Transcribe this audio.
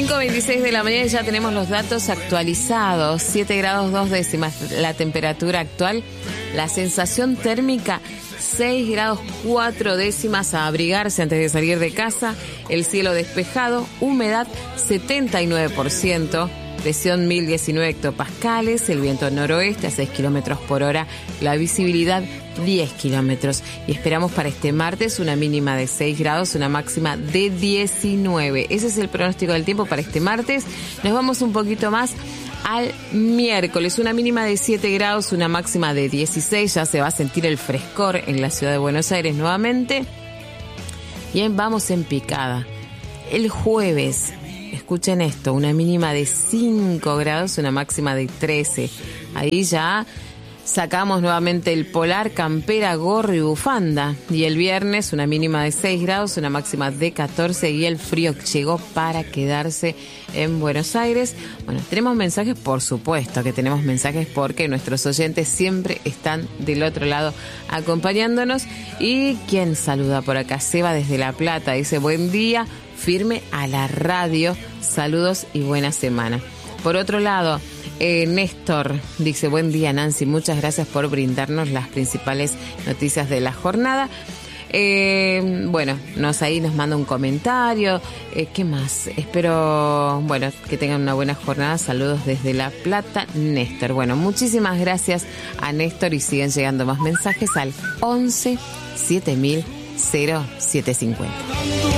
5:26 de la mañana y ya tenemos los datos actualizados. 7 grados 2 décimas la temperatura actual. La sensación térmica 6 grados 4 décimas, a abrigarse antes de salir de casa. El cielo despejado, humedad 79%. Presión 1019 hectopascales, el viento noroeste a 6 kilómetros por hora, la visibilidad 10 kilómetros. Y esperamos para este martes una mínima de 6 grados, una máxima de 19. Ese es el pronóstico del tiempo para este martes. Nos vamos un poquito más al miércoles, una mínima de 7 grados, una máxima de 16. Ya se va a sentir el frescor en la ciudad de Buenos Aires nuevamente. Bien, vamos en picada. El jueves, escuchen esto, una mínima de 5 grados, una máxima de 13. Ahí ya sacamos nuevamente el polar, campera, gorro y bufanda. Y el viernes una mínima de 6 grados, una máxima de 14 y el frío llegó para quedarse en Buenos Aires. Bueno, tenemos mensajes, por supuesto que tenemos mensajes porque nuestros oyentes siempre están del otro lado acompañándonos. Y ¿quién saluda por acá? Seba desde La Plata, dice buen día, firme a la radio, saludos y buena semana. Por otro lado, Néstor dice, buen día Nancy, muchas gracias por brindarnos las principales noticias de la jornada. Bueno, ahí nos manda un comentario. ¿Qué más? Espero, que tengan una buena jornada. Saludos desde La Plata, Néstor. Bueno, muchísimas gracias a Néstor y siguen llegando más mensajes al 11 7000 0750.